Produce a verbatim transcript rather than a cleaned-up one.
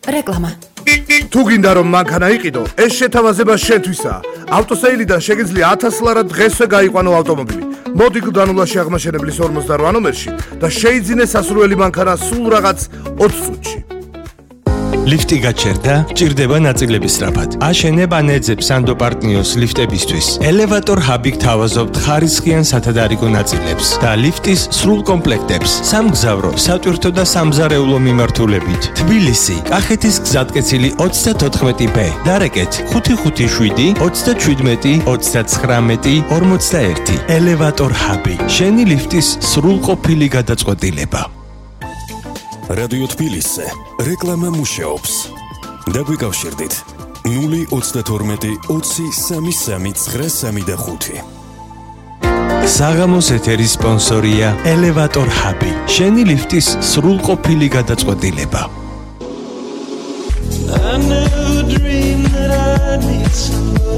რეკლამა. თუ გინდა რომ მანქანა იყიდო, ეს შეთავაზება შენთვისაა. ავტოსეილიდან შეგიძლია ათას ლარად დღესვე გაიყვანო ავტომობილი. მოდი გუდანულაში აღმაშენებლის ორმოცდარვა ნომერში და შეიძინე სასურველი მანქანა სულ რაღაც ოცი წუთში. ლიფტი გაჩერდა, ჭირდება ნაწილების სწრაფად. აშენებ ან ეძებ სანდო პარტნიოს ლიფტებისთვის. ელევატორ ჰაბი გთავაზობთ ხარისხიან სათადარიგო ნაწილებს და ლიფტის სრულ კომპლექტებს. სამგზავრო, სატვირთო და სამზარეულო მიმართულებით. თბილისი, კახეთის გზატკეცილი ოცდათოთხმეტი ბ. დარეკეთ ხუთი ხუთი შვიდი ოცდაჩვიდმეტი ოცდაცხრამეტი ორმოცდაერთი. ელევატორ ჰაბი. შენი ლიფტის სრულყოფილი გადაწყვეტილება. რადიო თბილისზე რეკლამა მუშაობს. დაგვიკავშირდით ნული ოცდათორმეტი ოცი სამი სამი ცხრა სამი და ხუთი. საღამოს ეთერის სპონსორია ელევატორ ჰაბი. შენი ლიფტის სრულყოფილი გადაწყვეტილება. I never dreamed that I'd meet somebody